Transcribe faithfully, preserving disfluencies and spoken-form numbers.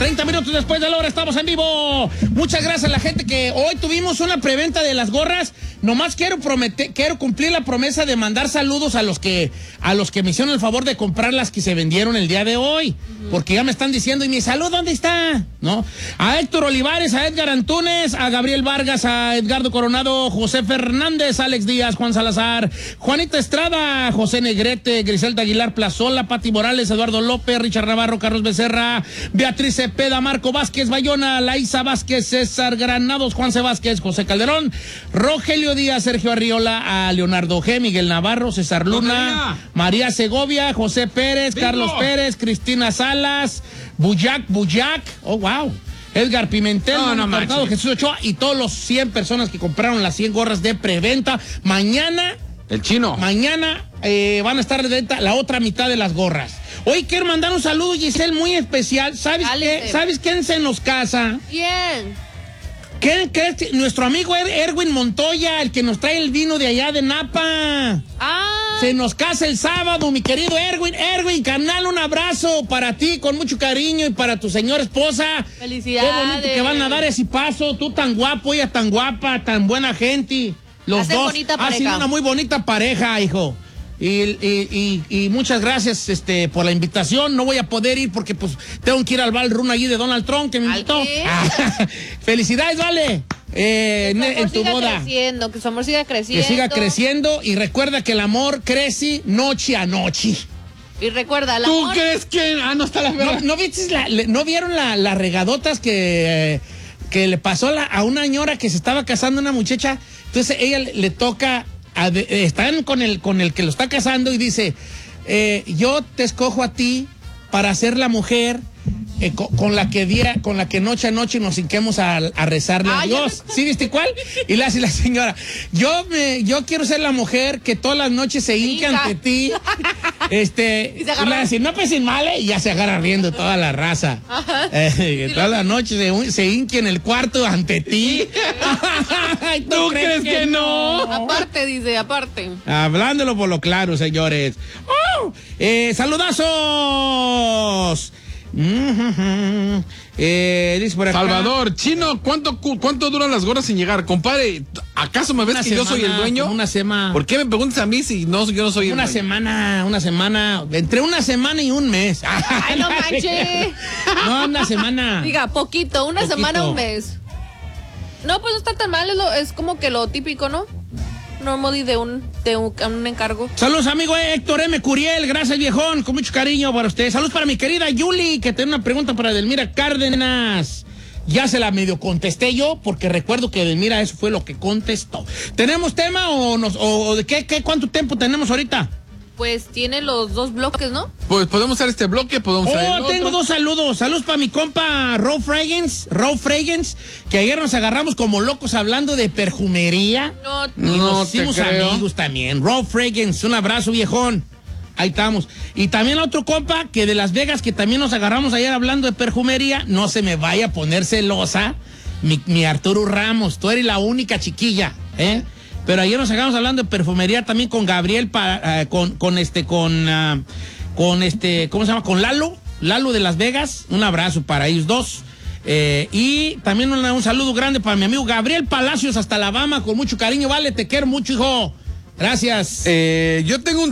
treinta minutos después de la hora estamos en vivo. Muchas gracias a la gente que hoy tuvimos una preventa de las gorras. Nomás quiero prometer, quiero cumplir la promesa de mandar saludos a los que a los que me hicieron el favor de comprar las que se vendieron el día de hoy. Uh-huh. Porque ya me están diciendo, ¿y mi salud dónde está? ¿No? A Héctor Olivares, a Edgar Antunes, a Gabriel Vargas, a Edgardo Coronado, José Fernández, Alex Díaz, Juan Salazar, Juanita Estrada, José Negrete, Griselda Aguilar Plazola, Pati Morales, Eduardo López, Richard Navarro, Carlos Becerra, Beatriz Cepeda, Marco Vázquez, Bayona, Laísa Vázquez, César Granados, Juan C. Vázquez, José Calderón, Rogelio Díaz, Sergio Arriola, a Leonardo G, Miguel Navarro, César Luna, María Segovia, José Pérez, Bingo. Carlos Pérez, Cristina Salas, Buyac, Buyac, oh wow, Edgar Pimentel, no, no Mercado, Jesús Ochoa y todos los cien personas que compraron las cien gorras de preventa. Mañana, el chino. Mañana eh, van a estar de venta la otra mitad de las gorras. Hoy quiero mandar un saludo, Giselle, muy especial. ¿Sabes qué? ¿Sabes quién se nos casa? ¿Quién? ¿Quién crees? Nuestro amigo er Erwin Montoya, el que nos trae el vino de allá de Napa. Ah. Se nos casa el sábado, mi querido Erwin. Erwin, carnal, un abrazo para ti con mucho cariño y para tu señora esposa. Felicidades. Qué bonito que van a dar ese paso. Tú tan guapo, ella tan guapa, tan buena gente. Los Hacen dos. Bonita ha pareja. sido una muy bonita pareja, hijo. Y, y, y, y muchas gracias este, por la invitación. No voy a poder ir porque pues tengo que ir al ballroom allí de Donald Trump que me invitó. Ah, felicidades, Vale. Eh, en, en tu siga boda. Creciendo, que su amor siga creciendo. Que siga creciendo y recuerda que el amor crece noche a noche. Y recuerda, el ¿Tú amor... crees que...? Ah, no está la verdad. ¿No, no, viste la, le, ¿no vieron las la regadotas que, eh, que le pasó a, la, a una ñora que se estaba casando una muchacha? Entonces ella le, le toca... A de, están con el, con el que lo está casando y dice, eh, yo te escojo a ti para ser la mujer eh, con, con la que día, con la que noche a noche nos hinquemos a, a rezarle a Dios. ¿Sí viste cuál? Y le hace la señora, yo me, yo quiero ser la mujer que todas las noches se hinca ante ti. Este, y, y le hace, no pues sin mal, y ya se agarra riendo toda la raza. Eh, todas las noches se, se hinca en el cuarto ante ti. ¿Tú, ¿Tú crees, crees que, que no? no? Aparte, dice, aparte. Hablándolo por lo claro, señores. ¡Oh! Eh, ¡Saludazos! Mm-hmm. eh, dice por acá. Salvador, Chino, ¿cuánto, ¿cuánto duran las gorras sin llegar? Compadre, ¿acaso me ves una que semana, yo soy el dueño? Una semana. ¿Por qué me preguntas a mí si no, yo no soy el una dueño? Una semana, una semana, entre una semana y un mes. ¡Ay, no manches! No, una semana. Diga, poquito, una poquito. semana, un mes. No, pues no está tan mal, es, lo, es como que lo típico, ¿no? Normally de un, de un, un encargo. Saludos, amigo Héctor M. Curiel, gracias, viejón, con mucho cariño para usted. Saludos para mi querida Yuli, que tiene una pregunta para Edelmira Cárdenas. Ya se la medio contesté yo, porque recuerdo que Edelmira eso fue lo que contestó. ¿Tenemos tema o, nos, o, o de qué, qué, cuánto tiempo tenemos ahorita? Pues tiene los dos bloques, ¿no? Pues podemos hacer este bloque, podemos hacer Oh, tengo otro. dos saludos. Saludos para mi compa Row Fragrance, Row Fragrance, que ayer nos agarramos como locos hablando de perfumería. No, y no nos te hicimos creo. amigos también. Row Fragrance, un abrazo, viejón. Ahí estamos. Y también otro compa que de Las Vegas, que también nos agarramos ayer hablando de perfumería. No se me vaya a poner celosa, mi, mi Arturo Ramos. Tú eres la única chiquilla, ¿eh? Pero ayer nos acabamos hablando de perfumería también con Gabriel, para, uh, con, con este, con, uh, con este, ¿cómo se llama? Con Lalo, Lalo de Las Vegas. Un abrazo para ellos dos. Eh, y también un, un saludo grande para mi amigo Gabriel Palacios hasta Alabama, con mucho cariño. Vale, te quiero mucho, hijo. Gracias. Eh, yo tengo un